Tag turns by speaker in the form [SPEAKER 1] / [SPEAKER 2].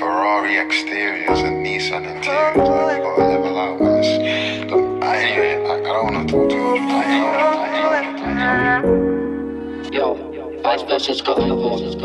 [SPEAKER 1] Ferrari exteriors and Nissan interiors. Like, you gotta level out, man. Anyway, I don't wanna talk too much.
[SPEAKER 2] Yo, Vice versus got involved.